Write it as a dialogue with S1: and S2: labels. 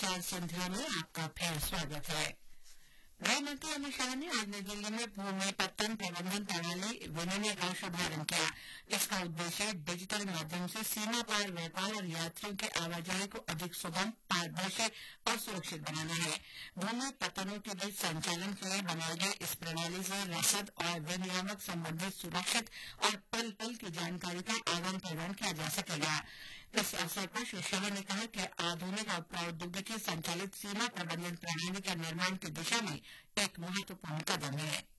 S1: समाचार संध्या में आपका फिर स्वागत है। गृह मंत्री अमित शाह ने आज नई दिल्ली में भूमि पत्तन प्रबंधन प्रणाली विनिमय का शुभारंभ किया। इसका उद्देश्य डिजिटल माध्यम से सीमा पार व्यापार और यात्रियों की आवाजाही को अधिक सुगम, पारदर्शी और सुरक्षित बनाना है। भूमि पत्तनों के बीच संचालन के लिए बनाई गई इस प्रणाली से रसद और विनियामक संबंधित सुरक्षित और पल पल की जानकारी का आदान प्रदान किया जा सकेगा। इस अवसर पर श्री शाह ने कहा कि आधुनिक और प्रौद्योगिकी संचालित सीमा प्रबंधन प्रणाली के निर्माण की दिशा में एक महत्वपूर्ण कदम है।